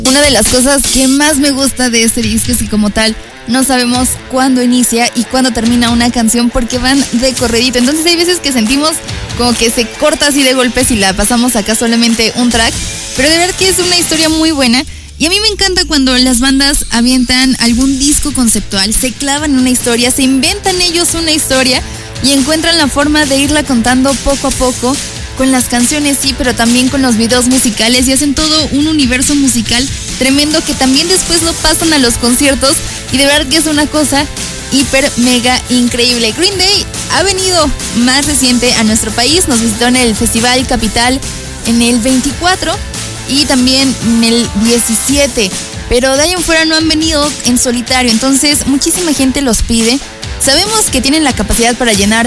Una de las cosas que más me gusta de este disco es que como tal no sabemos cuándo inicia y cuándo termina una canción porque van de corridito. Entonces hay veces que sentimos como que se corta así de golpe si la pasamos acá solamente un track. Pero de verdad que es una historia muy buena. Y a mí me encanta cuando las bandas avientan algún disco conceptual, se clavan en una historia, se inventan ellos una historia y encuentran la forma de irla contando poco a poco, con las canciones sí, pero también con los videos musicales, y hacen todo un universo musical tremendo que también después lo pasan a los conciertos y de verdad que es una cosa hiper mega increíble. Green Day ha venido más reciente a nuestro país, nos visitó en el Festival Capital en el 24 y también en el 17, pero de ahí en fuera no han venido en solitario, entonces muchísima gente los pide. Sabemos que tienen la capacidad para llenar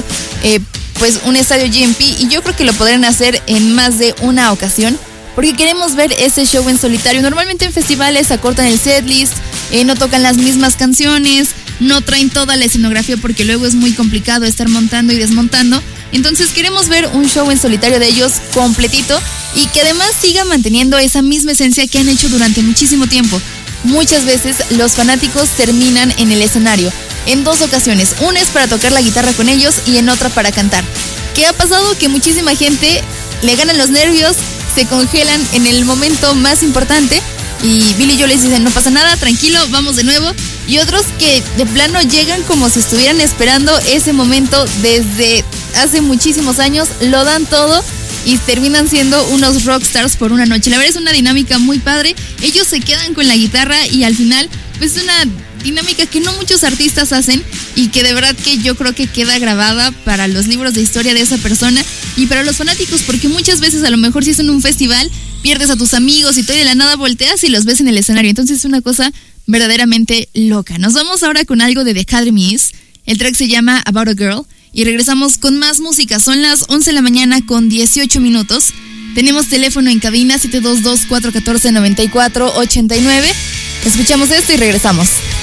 pues un estadio GMP y yo creo que lo podrán hacer en más de una ocasión porque queremos ver ese show en solitario. Normalmente en festivales acortan el setlist, no tocan las mismas canciones, no traen toda la escenografía porque luego es muy complicado estar montando y desmontando. Entonces queremos ver un show en solitario de ellos completito y que además siga manteniendo esa misma esencia que han hecho durante muchísimo tiempo. Muchas veces los fanáticos terminan en el escenario en dos ocasiones. Una es para tocar la guitarra con ellos y en otra para cantar. ¿Qué ha pasado? Que muchísima gente le ganan los nervios, se congelan en el momento más importante y Billy Joel les dice no pasa nada, tranquilo, vamos de nuevo. Y otros que de plano llegan como si estuvieran esperando ese momento desde hace muchísimos años, lo dan todo y terminan siendo unos rockstars por una noche. La verdad es una dinámica muy padre. Ellos se quedan con la guitarra y al final pues una dinámica que no muchos artistas hacen y que de verdad que yo creo que queda grabada para los libros de historia de esa persona y para los fanáticos, porque muchas veces a lo mejor si es en un festival pierdes a tus amigos y todo y de la nada volteas y los ves en el escenario. Entonces es una cosa verdaderamente loca. Nos vamos ahora con algo de The Academies. El track se llama About a Girl y regresamos con más música. Son las 11 de la mañana con 18 minutos. Tenemos teléfono en cabina 722-414-9489. Escuchamos esto y regresamos.